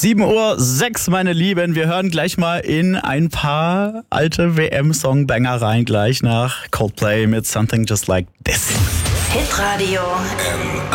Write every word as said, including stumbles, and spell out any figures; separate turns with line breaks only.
sieben Uhr sechs, meine Lieben. Wir hören gleich mal in ein paar alte W M-Songbanger rein, gleich nach Coldplay mit Something Just Like This.
Hitradio